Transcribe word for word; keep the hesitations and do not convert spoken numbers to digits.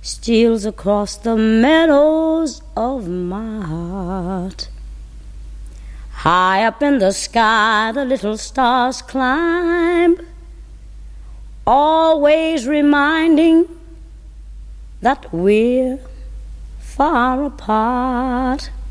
steals across the meadows of my heart. High up in the sky the little stars climb, always reminding that we're far apart.